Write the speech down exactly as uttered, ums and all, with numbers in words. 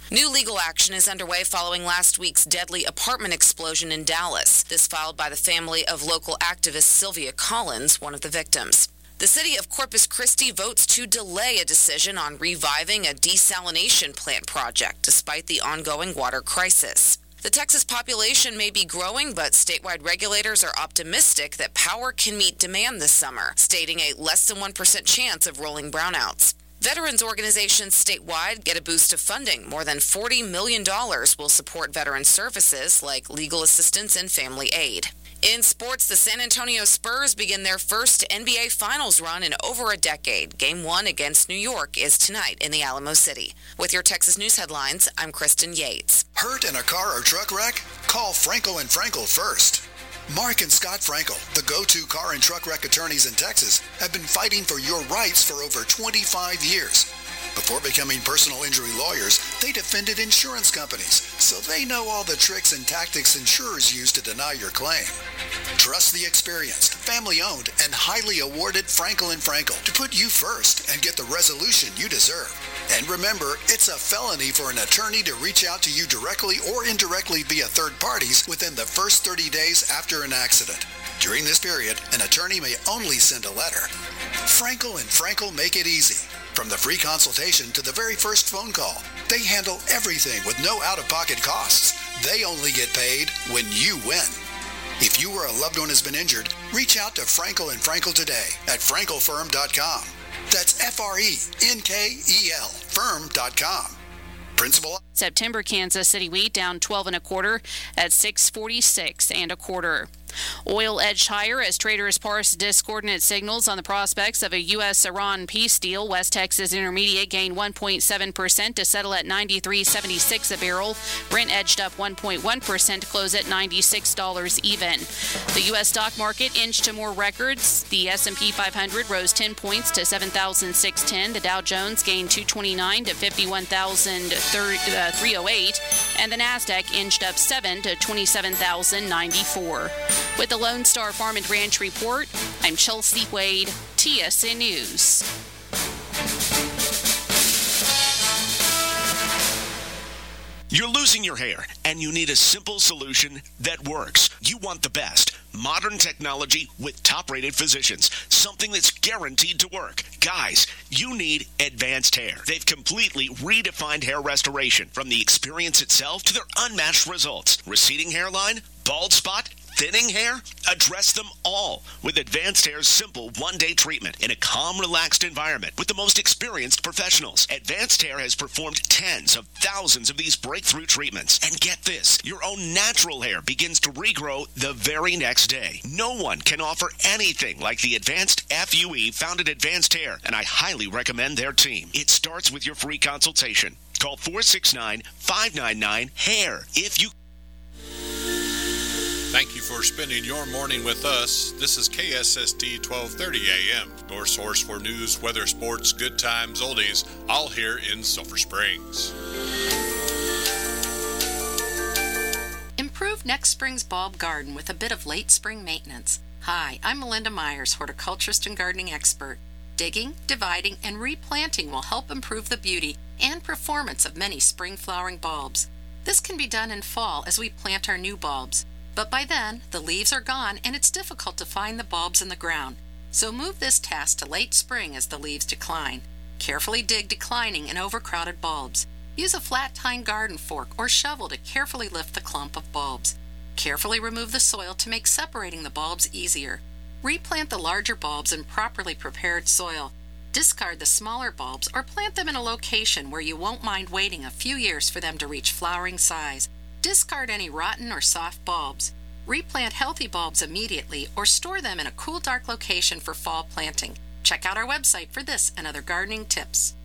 New legal action is underway following last week's deadly apartment explosion in Dallas. This filed by the family of local activist Sylvia Collins, one of the victims. The city of Corpus Christi votes to delay a decision on reviving a desalination plant project despite the ongoing water crisis. The Texas population may be growing, but statewide regulators are optimistic that power can meet demand this summer, stating a less than one percent chance of rolling brownouts. Veterans organizations statewide get a boost of funding. More than forty million dollars will support veteran services like legal assistance and family aid. In sports, the San Antonio Spurs begin their first N B A Finals run in over a decade. Game one against New York is tonight in the Alamo City. With your Texas News headlines, I'm Kristen Yates. Hurt in a car or truck wreck? Call Frankel and Frankel first. Mark and Scott Frankel, the go-to car and truck wreck attorneys in Texas, have been fighting for your rights for over twenty-five years. Before becoming personal injury lawyers, they defended insurance companies, so they know all the tricks and tactics insurers use to deny your claim. Trust the experienced, family-owned, and highly awarded Frankel and Frankel to put you first and get the resolution you deserve. And remember, it's a felony for an attorney to reach out to you directly or indirectly via third parties within the first thirty days after an accident. During this period, an attorney may only send a letter. Frankel and Frankel make it easy. From the free consultation to the very first phone call, they handle everything with no out-of-pocket costs. They only get paid when you win. If you or a loved one has been injured, reach out to Frankel and Frankel today at frankel firm dot com. That's F R E N K E L firm dot com. Principal. September Kansas City wheat down twelve and a quarter at six forty-six and a quarter. Oil edged higher as traders parse discordant signals on the prospects of a U S Iran peace deal. West Texas Intermediate gained one point seven percent to settle at ninety-three seventy-six a barrel. Brent edged up one point one percent to close at ninety-six dollars even. The U S stock market inched to more records. The S and P five hundred rose ten points to seven thousand six hundred ten. The Dow Jones gained two twenty-nine to fifty-one thousand three hundred eight. And the NASDAQ inched up seven to twenty-seven thousand ninety-four. With the Lone Star Farm and Ranch Report, I'm Chelsea Wade, T S N News. You're losing your hair, and you need a simple solution that works. You want the best. Modern technology with top-rated physicians. Something that's guaranteed to work. Guys, you need Advanced Hair. They've completely redefined hair restoration, from the experience itself to their unmatched results. Receding hairline, bald spot, thinning hair? Address them all with Advanced Hair's simple one-day treatment in a calm, relaxed environment with the most experienced professionals. Advanced Hair has performed tens of thousands of these breakthrough treatments. And get this, your own natural hair begins to regrow the very next day. No one can offer anything like the Advanced F U E found at Advanced Hair, and I highly recommend their team. It starts with your free consultation. Call four six nine, five nine nine, HAIR if you Thank you for spending your morning with us. This is K S S T twelve thirty A M, your source for news, weather, sports, good times, oldies, all here in Sulphur Springs. Improve next spring's bulb garden with a bit of late spring maintenance. Hi, I'm Melinda Myers, horticulturist and gardening expert. Digging, dividing, and replanting will help improve the beauty and performance of many spring flowering bulbs. This can be done in fall as we plant our new bulbs. But by then, the leaves are gone and it's difficult to find the bulbs in the ground. So move this task to late spring as the leaves decline. Carefully dig declining and overcrowded bulbs. Use a flat tine garden fork or shovel to carefully lift the clump of bulbs. Carefully remove the soil to make separating the bulbs easier. Replant the larger bulbs in properly prepared soil. Discard the smaller bulbs or plant them in a location where you won't mind waiting a few years for them to reach flowering size. Discard any rotten or soft bulbs. Replant healthy bulbs immediately or store them in a cool, dark location for fall planting. Check out our website for this and other gardening tips.